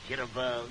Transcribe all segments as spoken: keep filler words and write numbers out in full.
Jitterbug.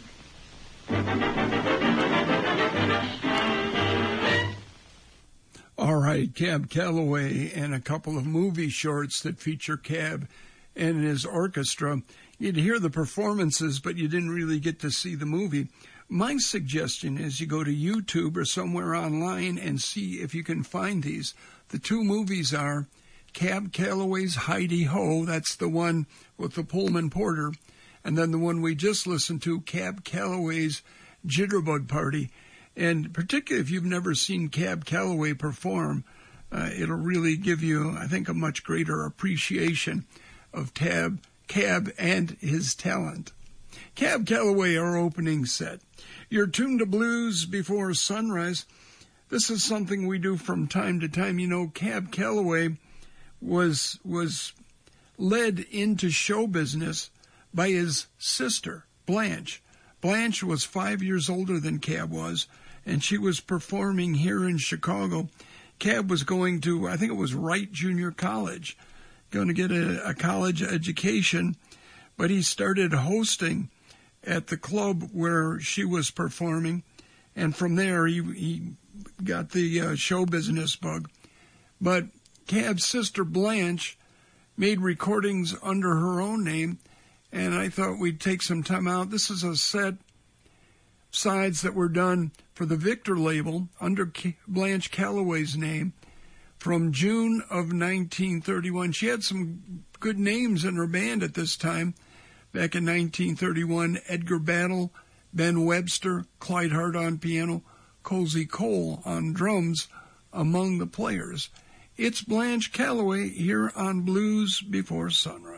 All right, Cab Calloway and a couple of movie shorts that feature Cab and his orchestra. You'd hear the performances, but you didn't really get to see the movie. My suggestion is you go to YouTube or somewhere online and see if you can find these. The two movies are Cab Calloway's Heidi Ho, that's the one with the Pullman Porter, and then the one we just listened to, Cab Calloway's Jitterbug Party. And particularly if you've never seen Cab Calloway perform, uh, it'll really give you, I think, a much greater appreciation of Tab, Cab and his talent. Cab Calloway, our opening set. You're tuned to Blues Before Sunrise. This is something we do from time to time. You know, Cab Calloway was was led into show business by his sister, Blanche. Blanche was five years older than Cab was, and she was performing here in Chicago. Cab was going to, I think it was Wright Junior College, going to get a, a college education, but he started hosting at the club where she was performing, and from there he, he got the uh, show business bug. But Cab's sister Blanche made recordings under her own name, and I thought we'd take some time out. This is a set sides that were done for the Victor label under Blanche Calloway's name from June of nineteen thirty-one. She had some good names in her band at this time. Back in nineteen thirty-one, Edgar Battle, Ben Webster, Clyde Hart on piano, Cozy Cole on drums, among the players. It's Blanche Calloway here on Blues Before Sunrise.